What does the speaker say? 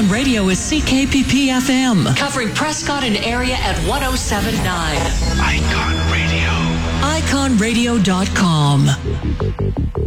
Icon Radio is CKPP FM, covering Prescott and area at 107.9. Icon Radio. IconRadio.com.